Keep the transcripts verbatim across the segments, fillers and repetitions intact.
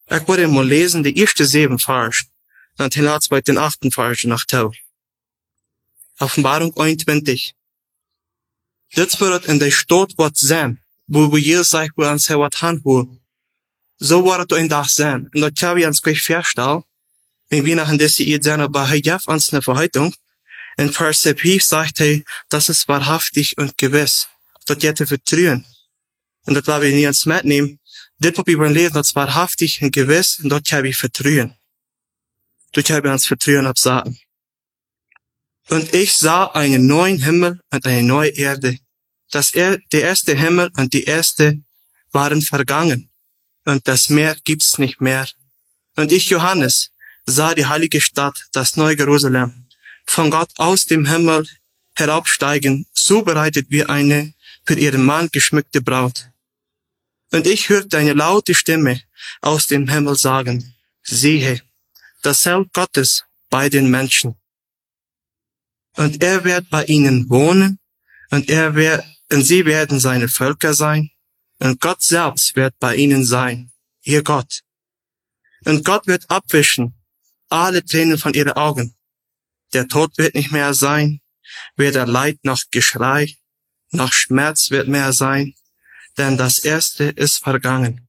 Ik wil mal lesen de eerste zeven vers. Dan ten laatste bij den achten vers nach toe. Offenbarung eenentwintig. Dit wordt in de stad wat zijn, wo we Jesus zegt, wo ons hij wat hand hoe. Zo wordt het een dag zijn. En dat kan we ons gleich verstellen. Wenn wir nach in deze Eid zijn, aber hij gaf ons eine Verheitung. In Vers vijf sagt hij, das ist wahrhaftig und gewiss. Dat je te vertrouwen. En dat waar we niet ons metnemen. Dit wat we willen lesen, dat is wahrhaftig und gewiss. En dat kan we vertrouwen. Dat kan we ons vertrouwen op sagen. Und ich sah einen neuen Himmel und eine neue Erde. Das er, der erste Himmel und die erste waren vergangen. Und das Meer gibt's nicht mehr. Und ich, Johannes, sah die heilige Stadt, das neue Jerusalem, von Gott aus dem Himmel herabsteigen, so bereitet wie eine für ihren Mann geschmückte Braut. Und ich hörte eine laute Stimme aus dem Himmel sagen, siehe, das Heil Gottes bei den Menschen. Und er wird bei ihnen wohnen, und er wird, und sie werden seine Völker sein, und Gott selbst wird bei ihnen sein, ihr Gott. Und Gott wird abwischen alle Tränen von ihren Augen. Der Tod wird nicht mehr sein, weder Leid noch Geschrei, noch Schmerz wird mehr sein, denn das Erste ist vergangen.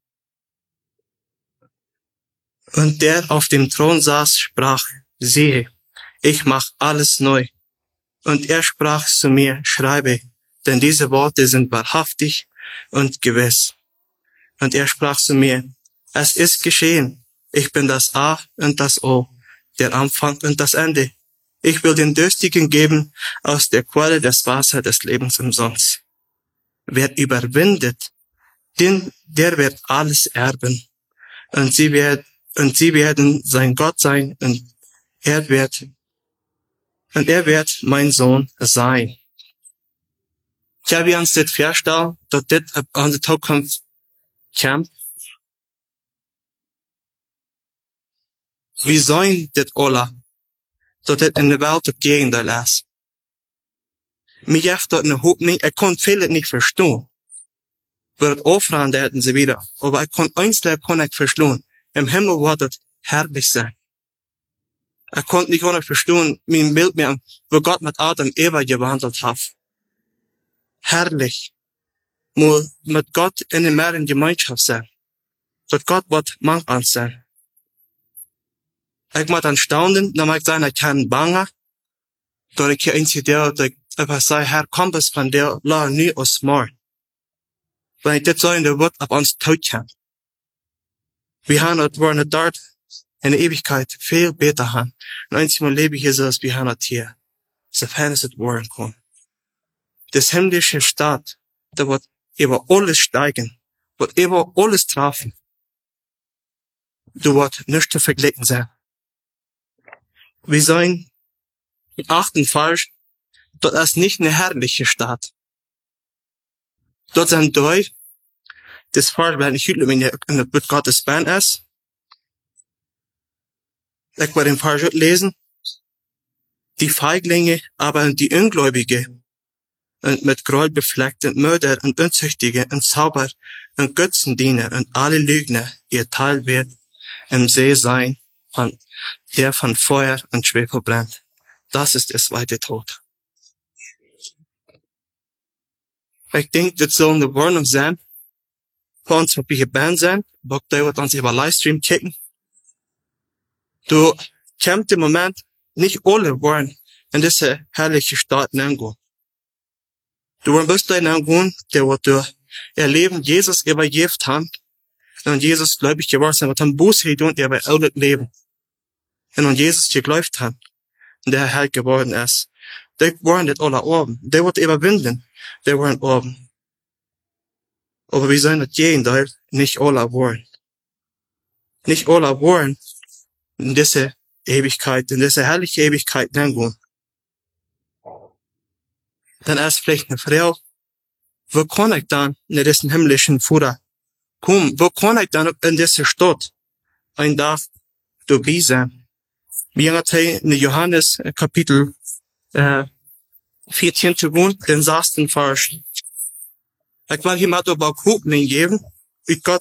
Und der auf dem Thron saß, sprach, siehe, ich mach alles neu. Und er sprach zu mir, schreibe, denn diese Worte sind wahrhaftig und gewiss. Und er sprach zu mir, es ist geschehen, ich bin das A und das O, der Anfang und das Ende. Ich will den Durstigen geben aus der Quelle des Wassers des Lebens umsonst. Wer überwindet, den, der wird alles erben. Und sie wird, und sie werden sein Gott sein, und er wird Und er wird mein Sohn sein. Kan vi ons dit voorstellen dat dit aan de toekomst komt? We zijn dit alle, dat dit in de wereld het gegenteil is. Mir heeft dat een hoop niet, ik kon veel niet verstaan. Voor het overhand hadden ze wieder, aber ik kon eenslijk kon ik verstaan. Im Himmel wordt het herrlich zijn. Er konnte nicht ohne verstehen, mein Bild mehr, wo Gott mit Adam und Eva gewandelt hat. Herrlich. Muss mit Gott in der Meer in Gemeinschaft sein. Dass Gott wird Mann an sein. Ich muss dann staunen, dann mag ich sagen, ich kann bangen. Dass ich hier einzige der, dass ich einfach sage, Herr, komm es von der, la nie aus Mord. Wenn ich das so in der Wort auf uns tot kann. Wir haben das Wort nicht dort, in der Ewigkeit veel beter gaan. En eens mijn leven hier zoals we gaan het hier. Sofern es het worden kon. Das himmlische Staat, da wird über alles steigen, wird über alles treffen. Du wird nicht zu vergleichen sein. Wir sein im achten Vers, dort ist nicht eine herrliche Stadt. Dort sind drei, das Vers, wenn ich heute in der Bild Gottes Band ist, ich werde den Vers lesen. Die Feiglinge, aber die Ungläubige, und mit Gräuel befleckt und Mörder und Unzüchtige und Zauber und Götzendiener und alle Lügner, ihr Teil wird im See sein, von, der von Feuer und Schwefel brennt. Das ist der zweite Tod. Ich denke, das soll eine Warnung sein, für uns, ob wir hier Band sind, ob wir uns über Livestream kicken. Du kämpft im Moment nicht alle wollen in diese herrliche Stadt hineingehen. Du wirst da hineingehen, der wird durch ihr Leben Jesus übergeben haben und Jesus gläubig geworden sein, wird dann Buße tun, der bei allen Leben. Und an Jesus geglaubt haben, und der Herr geworden ist. Die wollen nicht alle oben. Die wird überwinden. Die wollen oben. Aber wir sollen das Gegenteil nicht alle wollen. Nicht alle wollen in diese Ewigkeit, in diese herrliche Ewigkeit hineingehen. Dann erst vielleicht eine Frau, wo kann ich dann in diesen himmlischen Futter kommen? Wo kann ich dann in diese Stadt ein Tag dabei sein? Wir haben in Johannes Kapitel äh, vierzehn zu gehen, den sechsten Vers. Ich will hier mal über Hoffnung geben, wie Gott